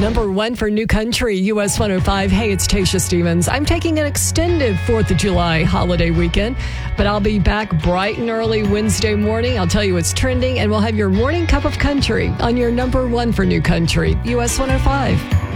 Number 1 for New Country, US 105. Hey, it's Tasha Stevens. I'm taking an extended 4th of July holiday weekend, but I'll be back bright and early Wednesday morning. I'll tell you what's trending, and we'll have your morning cup of country on your number 1 for New Country, US 105.